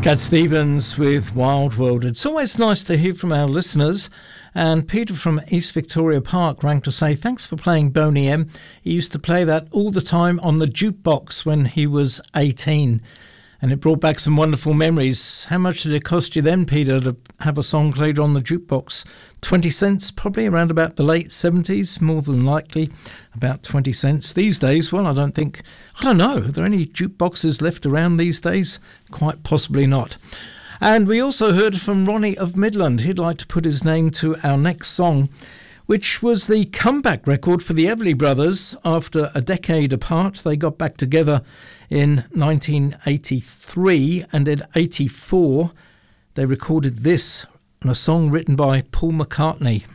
Cat Stevens with Wild World. It's always nice to hear from our listeners. And Peter from East Victoria Park rang to say thanks for playing Boney M. He used to play that all the time on the jukebox when he was 18. And it brought back some wonderful memories. How much did it cost you then, Peter, to have a song played on the jukebox? 20 cents, probably, around about the late 70s, more than likely, about 20 cents. These days, well, I don't know, are there any jukeboxes left around these days? Quite possibly not. And we also heard from Ronnie of Midland. He'd like to put his name to our next song, which was the comeback record for the Everly Brothers. After a decade apart, they got back together in 1983, and in 84 they recorded this, a song written by Paul McCartney.